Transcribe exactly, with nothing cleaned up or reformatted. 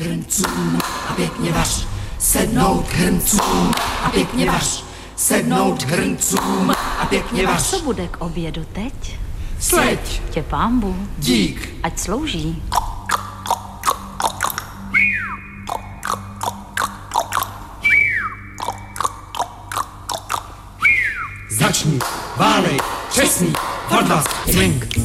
hrncům a pěkně vař. Sednout hrncům a pěkně vař. Sednout hrncům a pěkně vař. Co bude k obědu teď? Sleď. Tě pánbu. Dík. Ať slouží. Začni, válej, přesný, hordlas, swing.